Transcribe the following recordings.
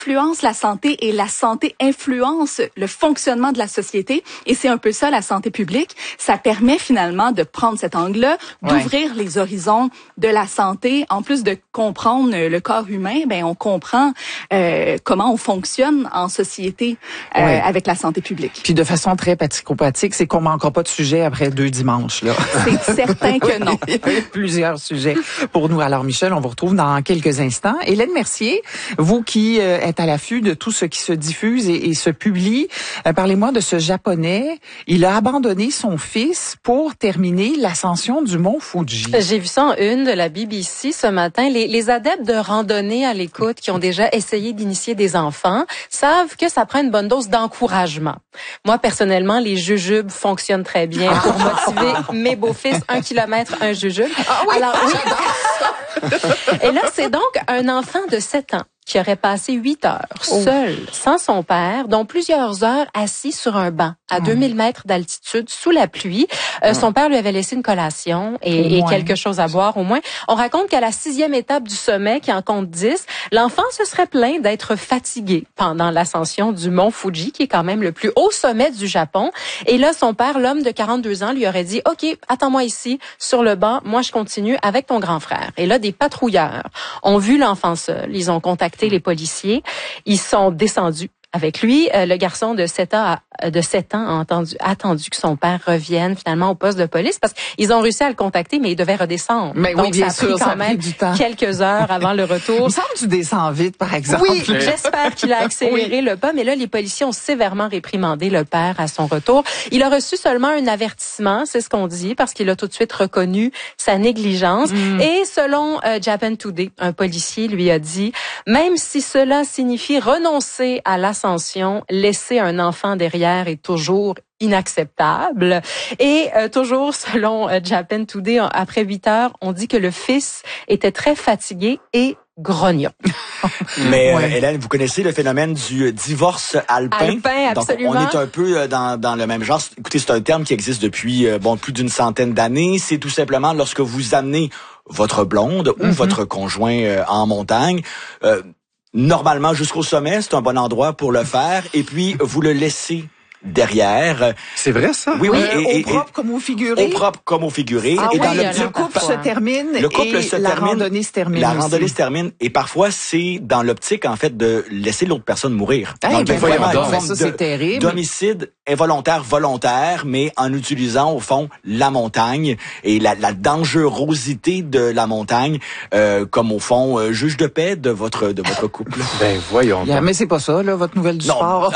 influence la santé et la santé influence le fonctionnement de la société. Et c'est un peu ça, la santé publique. Ça permet finalement de prendre cet angle-là, d'ouvrir les horizons de la santé. En plus de comprendre le corps humain, ben on comprend comment on fonctionne en société avec la santé publique. Puis de façon très pratico-pratique, c'est qu'on manquera pas de sujets après 2 dimanches, là. C'est certain que non. Il y a plusieurs sujets pour nous. Alors Michel, on vous retrouve dans quelques instants. Hélène Mercier, vous qui êtes à l'affût de tout ce qui se diffuse et se publie, parlez-moi de ce Japonais. Il a abandonné son fils pour terminer l'ascension du mont Fuji. J'ai vu ça en une de la BBC ce matin. Les adeptes de randonnée à l'écoute qui ont déjà essayé d'initier des enfants savent que ça prend une bonne dose d'encouragement. Moi, personnellement, les jujubes fonctionnent très bien pour motiver mes beaux-fils. 1 kilomètre, un jujube. Ah oui, alors, et là, c'est donc un enfant de 7 ans qui aurait passé 8 heures seul, sans son père, dont plusieurs heures assis sur un banc à 2000 mètres d'altitude sous la pluie. Son père lui avait laissé une collation et quelque chose à boire au moins. On raconte qu'à la 6e étape du sommet, qui en compte 10, l'enfant se serait plaint d'être fatigué pendant l'ascension du mont Fuji, qui est quand même le plus haut sommet du Japon. Et là, son père, l'homme de 42 ans, lui aurait dit « OK, attends-moi ici, sur le banc, moi je continue avec ton grand frère. » Et là, des patrouilleurs ont vu l'enfant seul. Ils ont contacté les policiers. Ils sont descendus avec lui. Le garçon de 7 ans a attendu que son père revienne finalement au poste de police parce qu'ils ont réussi à le contacter, mais il devait redescendre. Mais donc, oui, bien ça a sûr, pris quand même du temps. quelques heures avant le retour. Il me semble que tu descends vite, par exemple. Oui, j'espère qu'il a accéléré le pas, mais là, les policiers ont sévèrement réprimandé le père à son retour. Il a reçu seulement un avertissement, c'est ce qu'on dit, parce qu'il a tout de suite reconnu sa négligence. Et selon Japan Today, un policier lui a dit, même si cela signifie renoncer à l'ascension, laisser un enfant derrière est toujours inacceptable. Et toujours selon Japan Today, après 8 heures, on dit que le fils était très fatigué et grognon. Mais Hélène, vous connaissez le phénomène du divorce alpin? Alpin, absolument. Donc, on est un peu dans le même genre. Écoutez, c'est un terme qui existe depuis plus d'une centaine d'années. C'est tout simplement lorsque vous amenez votre blonde ou votre conjoint en montagne. Normalement, jusqu'au sommet, c'est un bon endroit pour le faire. Et puis, vous le laissez derrière. C'est vrai, ça? Oui, oui. Au propre comme au figuré? Au propre comme au figuré. Ah et oui, dans le couple se termine la randonnée se termine. La randonnée se termine. Et parfois, c'est dans l'optique, en fait, de laisser l'autre personne mourir. Hey, donc, ça, c'est terrible. D'homicide involontaire, volontaire, mais en utilisant, au fond, la montagne et la dangerosité de la montagne, comme, au fond, juge de paix de votre couple. Ben, voyons. Mais c'est pas ça, là, votre nouvelle du sport.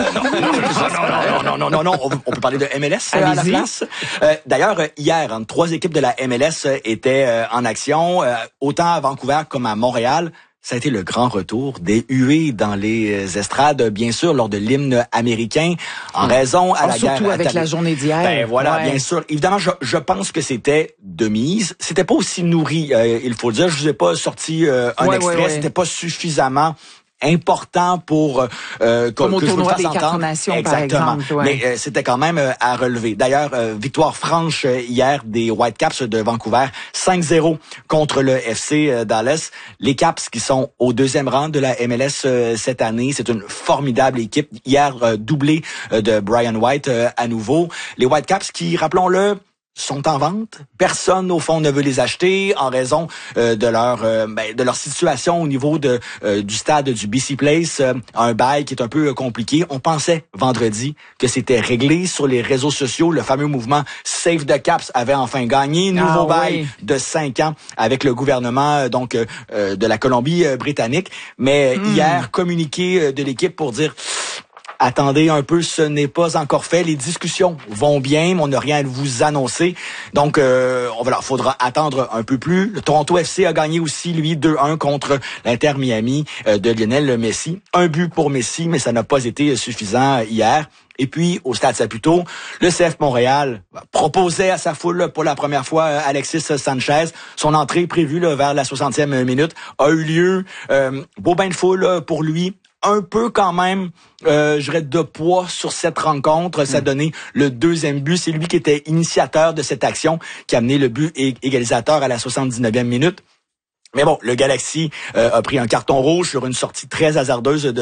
Non, on peut parler de MLS à la place. D'ailleurs, hier, 3 équipes de la MLS étaient en action, autant à Vancouver comme à Montréal. Ça a été le grand retour des huées dans les estrades, bien sûr, lors de l'hymne américain, en raison à la guerre. Surtout avec la journée d'hier. Ben voilà, bien sûr. Évidemment, je pense que c'était de mise. C'était pas aussi nourri, il faut le dire. Je vous ai pas sorti un extrait. C'était pas suffisamment important pour comme au que je vous tournoi fasse des entendre. Quatre Nations, Exactement. par exemple. Mais c'était quand même à relever. D'ailleurs, victoire franche hier des Whitecaps de Vancouver, 5-0 contre le FC Dallas. Les Caps qui sont au 2e rang de la MLS cette année, c'est une formidable équipe. Hier, doublé de Brian White à nouveau. Les Whitecaps qui, rappelons-le, sont en vente. Personne, au fond, ne veut les acheter en raison de leur situation au niveau du stade du BC Place. Un bail qui est un peu compliqué. On pensait vendredi que c'était réglé sur les réseaux sociaux. Le fameux mouvement Save the Caps avait enfin gagné. Nouveau bail de 5 ans avec le gouvernement de la Colombie-Britannique. Mais hier, communiqué de l'équipe pour dire... Attendez un peu, ce n'est pas encore fait. Les discussions vont bien, mais on n'a rien à vous annoncer. Donc, faudra attendre un peu plus. Le Toronto FC a gagné aussi, lui, 2-1 contre l'Inter Miami de Lionel Messi. Un but pour Messi, mais ça n'a pas été suffisant hier. Et puis, au Stade Saputo, le CF Montréal proposait à sa foule pour la première fois Alexis Sanchez. Son entrée prévue vers la 60e minute a eu lieu. Beau bain de foule pour lui. Un peu quand même, je dirais, de poids sur cette rencontre. Ça a donné le 2e but. C'est lui qui était initiateur de cette action, qui a amené le but égalisateur à la 79e minute. Mais bon, le Galaxy a pris un carton rouge sur une sortie très hasardeuse de